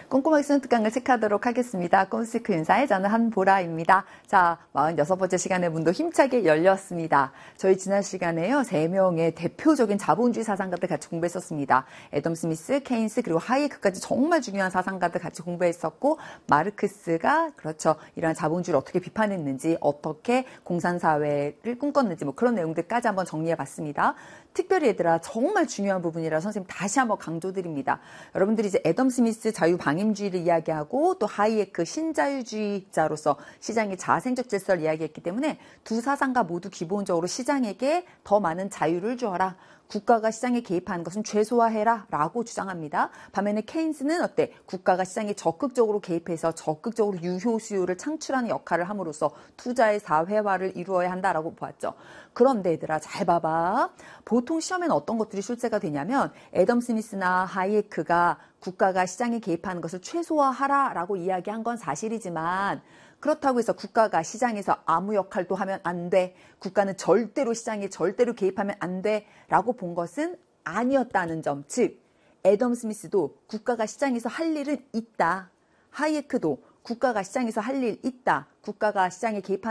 꼼꼼하게 쓰는 특강을 체크하도록 하겠습니다. 꼼스크 인사의 저는 한보라입니다. 자, 46번째 시간의 문도 힘차게 열렸습니다. 저희 지난 시간에요, 3명의 대표적인 자본주의 사상가들 같이 공부했었습니다. 애덤 스미스, 케인스, 그리고 하이에크까지 정말 중요한 사상가들 같이 공부했었고, 마르크스가 그렇죠, 이러한 자본주의를 어떻게 비판했는지, 어떻게 공산사회를 꿈꿨는지 뭐 그런 내용들까지 한번 정리해봤습니다. 특별히 얘들아, 정말 중요한 부분이라 선생님 다시 한번 강조드립니다. 여러분들이 이제 애덤 스미스 자유방임주의를 이야기하고 또 하이에크 신자유주의자로서 시장의 자생적 질서를 이야기했기 때문에 두 사상가 모두 기본적으로 시장에게 더 많은 자유를 주어라. 국가가 시장에 개입하는 것은 최소화해라 라고 주장합니다. 반면에 케인스는 어때? 국가가 시장에 적극적으로 개입해서 적극적으로 유효 수요를 창출하는 역할을 함으로써 투자의 사회화를 이루어야 한다라고 보았죠. 그런데 얘들아, 잘 봐봐. 보통 시험에는 어떤 것들이 출제가 되냐면 애덤 스미스나 하이에크가 국가가 시장에 개입하는 것을 최소화하라 라고 이야기한 건 사실이지만, 그렇다고 해서 국가가 시장에서 아무 역할도 하면 안 돼, 국가는 절대로 시장에 절대로 개입하면 안 돼 라고 본 것은 아니었다는 점. 즉, 애덤 스미스도 국가가 시장에서 할 일은 있다, 하이에크도 국가가 시장에서 할 일 있다, 국가가 시장에 개입하는